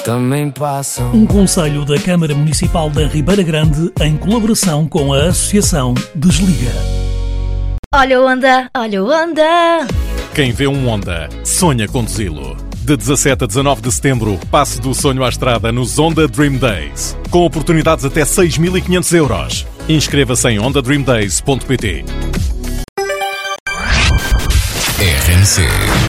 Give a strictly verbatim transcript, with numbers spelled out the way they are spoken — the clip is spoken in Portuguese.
também passam. Um conselho da Câmara Municipal da Ribeira Grande em colaboração com a Associação Desliga. Olha o Honda, olha o Honda. Quem vê um Honda, sonha conduzi-lo. De dezassete a dezanove de setembro, passe do sonho à estrada nos Honda Dream Days. Com oportunidades até seis mil e quinhentos euros. Inscreva-se em honda dream days ponto pt. R M C